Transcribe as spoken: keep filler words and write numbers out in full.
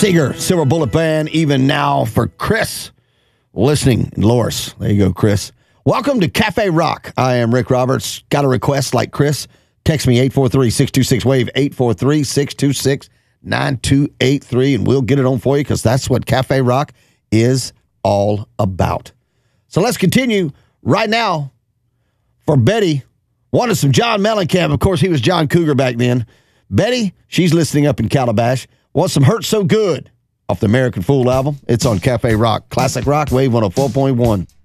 Seeger, Silver Bullet Band, even now for Chris listening in Loris. There you go, Chris. Welcome to Cafe Rock. I am Rick Roberts. Got a request like Chris? Text me eight four three, six two six, WAVE, eight four three, six two six, nine two eight three, and we'll get it on for you because that's what Cafe Rock is all about. So let's continue right now for Betty. Wanted some John Mellencamp. Of course, he was John Cougar back then. Betty, she's listening up in Calabash. Wants some Hurt So Good off the American Fool album. It's on Cafe Rock. Classic Rock, Wave one oh four point one.